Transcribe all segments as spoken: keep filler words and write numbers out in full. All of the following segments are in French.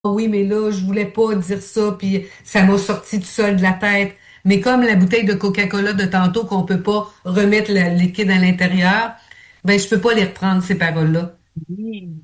oui, mais là, je voulais pas dire ça, puis ça m'a sorti tout seul de la tête. Mais comme la bouteille de Coca-Cola de tantôt qu'on peut pas remettre le liquide à l'intérieur, ben je peux pas les reprendre, ces paroles-là. Oui.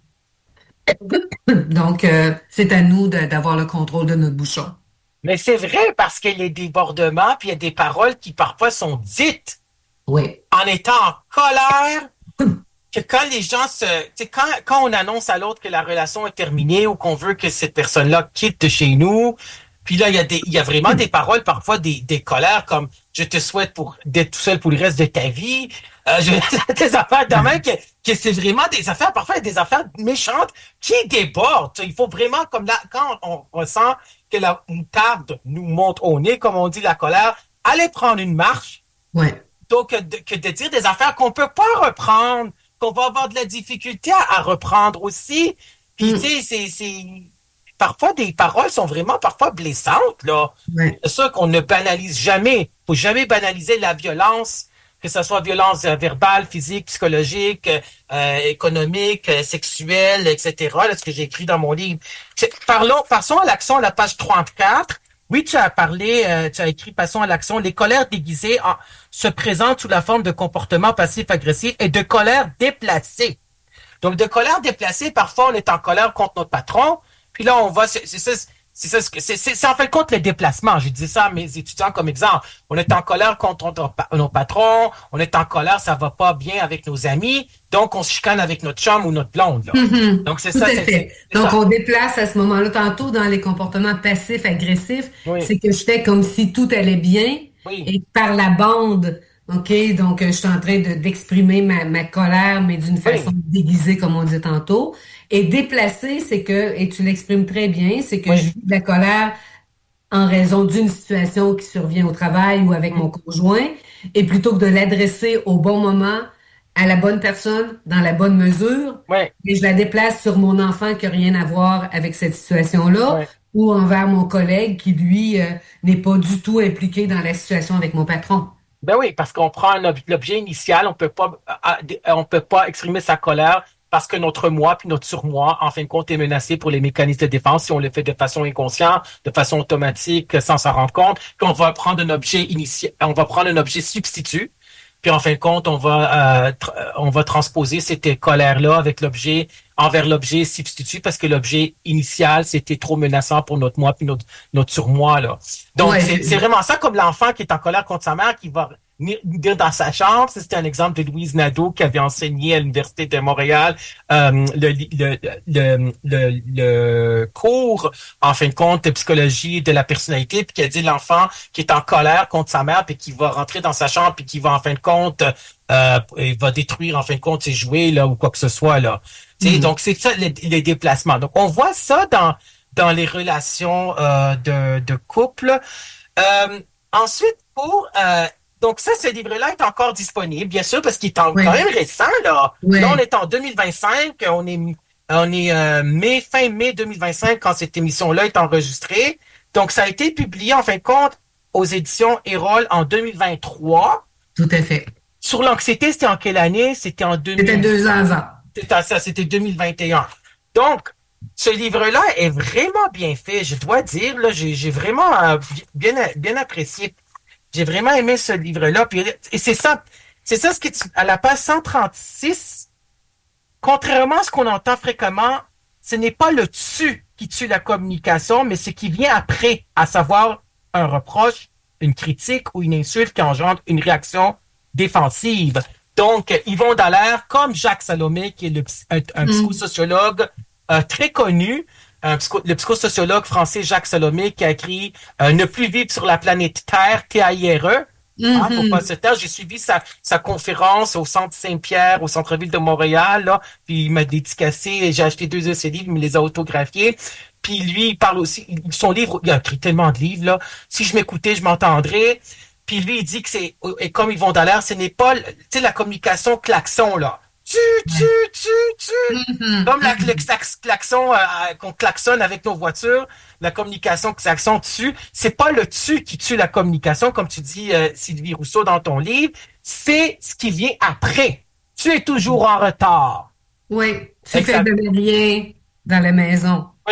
Donc, euh, c'est à nous de- d'avoir le contrôle de notre bouchon. Mais c'est vrai parce qu'il y a des débordements, puis il y a des paroles qui parfois sont dites Oui. en étant en colère, que quand les gens se, tu sais, quand, quand on annonce à l'autre que la relation est terminée ou qu'on veut que cette personne-là quitte de chez nous, puis là, il y a des, il y a vraiment des paroles, parfois des, des colères comme je te souhaite pour d'être tout seul pour le reste de ta vie. Euh, je, des affaires de même que, que c'est vraiment des affaires, parfois des affaires méchantes qui débordent. Tu sais, il faut vraiment, comme là, quand on ressent que la moutarde nous monte au nez, comme on dit, la colère, aller prendre une marche, Ouais. plutôt que de, que de dire des affaires qu'on peut pas reprendre, qu'on va avoir de la difficulté à, à reprendre aussi. Puis, tu Mm. sais, c'est, c'est, parfois des paroles sont vraiment parfois blessantes, là. Ouais. C'est ça qu'on ne banalise jamais. Faut jamais banaliser la violence, que ce soit violence euh, verbale, physique, psychologique, euh, économique, euh, sexuelle, et cetera. Là, ce que j'ai écrit dans mon livre. C'est- Parlons, passons à l'action à la page trente-quatre. Oui, tu as parlé, euh, tu as écrit passons à l'action. Les colères déguisées en- se présentent sous la forme de comportements passifs-agressifs et de colère déplacée. Donc, de colère déplacée, parfois, on est en colère contre notre patron. Puis là, on va, c'est c'est ça, c'est ça, ce que- c'est c'est- c'est en fait contre les déplacements. J'ai dit ça à mes étudiants comme exemple. On est en colère contre notre pa- nos patrons. On est en colère, ça va pas bien avec nos amis. Donc, on se chicane avec notre chum ou notre blonde, là. Mhm. Donc, c'est Tout ça, à c'est c'est- fait. c'est Donc, ça. on déplace à ce moment-là, tantôt dans les comportements passifs, agressifs, Oui, c'est que je fais comme si tout allait bien oui, et par la bande, OK, donc euh, je suis en train de d'exprimer ma, ma colère, mais d'une façon oui, déguisée, comme on dit tantôt. Et déplacer, c'est que, et tu l'exprimes très bien, c'est que je oui. vis de la colère en raison d'une situation qui survient au travail ou avec Mm, mon conjoint, et plutôt que de l'adresser au bon moment, à la bonne personne, dans la bonne mesure, oui, et je la déplace sur mon enfant qui n'a rien à voir avec cette situation-là, oui. ou envers mon collègue qui, lui, euh, n'est pas du tout impliqué dans la situation avec mon patron. Ben oui, parce qu'on prend un ob- l'objet initial, on peut pas, à- à- on peut pas exprimer sa colère parce que notre moi puis notre surmoi, en fin de compte, est menacé pour les mécanismes de défense si on le fait de façon inconsciente, de façon automatique, sans s'en rendre compte. Puis on va prendre un objet initial, on va prendre un objet substitut. Puis en fin de compte, on va, euh, tr- euh, on va transposer cette colère-là avec l'objet envers l'objet substitut parce que l'objet initial, c'était trop menaçant pour notre moi puis notre, notre surmoi, là. Donc, Ouais, c'est c'est c'est- vraiment ça comme l'enfant qui est en colère contre sa mère qui va venir dire dans sa chambre. Ça, c'était un exemple de Louise Nadeau qui avait enseigné à l'Université de Montréal euh, le, le, le, le, le cours, en fin de compte, de psychologie de la personnalité, puis qui a dit l'enfant qui est en colère contre sa mère, puis qui va rentrer dans sa chambre, puis qui va, en fin de compte, euh, il va détruire, en fin de compte, ses jouets, là, ou quoi que ce soit, là. Tu sais, Hmm. donc, c'est ça, les, les déplacements. Donc, on voit ça dans dans les relations euh, de, de couple. Euh, ensuite, pour euh, donc ça, ce livre-là est encore disponible, bien sûr, parce qu'il est en- quand ouais, même récent, là. Là, on ouais, est en deux mille vingt-cinq, on est on est euh, mai, fin mai deux mille vingt-cinq quand cette émission-là est enregistrée. Donc, ça a été publié, en fin de compte, aux éditions Erol en deux mille vingt-trois. tout à fait. Sur l'anxiété, c'était en quelle année? C'était en C'était deux mille. deux ans avant. C'était ça, c'était deux mille vingt et un. Donc, ce livre-là est vraiment bien fait, je dois dire. Là, j'ai, j'ai vraiment euh, bien, bien apprécié. J'ai vraiment aimé ce livre-là. Puis, et c'est ça, c'est ça ce qui est à la page cent trente-six. Contrairement à ce qu'on entend fréquemment, ce n'est pas le tu qui tue la communication, mais ce qui vient après, à savoir un reproche, une critique ou une insulte qui engendre une réaction défensive. Donc, Yvon Dallaire, comme Jacques Salomé, qui est le, un, un Hmm. psychosociologue euh, très connu, un psycho, le psychosociologue français Jacques Salomé, qui a écrit euh, Ne plus vivre sur la planète Terre, T A I R E. Hein, faut pas Mhm. se taire. J'ai suivi sa, sa conférence au Centre Saint-Pierre, au centre-ville de Montréal, là. Puis il m'a dédicacé, j'ai acheté deux de ses livres, il me les a autographiés. Puis lui, il parle aussi, son livre, il a écrit tellement de livres, là. Si je m'écoutais, je m'entendrais. Puis lui, il dit que c'est, et comme Yvon Dallaire, ce n'est pas, tu sais, la communication klaxon, là. Tu, tu, Ouais. tu, tu. Mhm. Comme la, le Mhm. klax- klaxon, euh, qu'on klaxonne avec nos voitures, la communication klaxon tue. C'est pas le tu qui tue la communication, comme tu dis, euh, Sylvie Rousseau, dans ton livre. C'est ce qui vient après. Tu es toujours en retard. Oui, tu fais Exact. de rien dans la maison. Oui.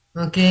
OK.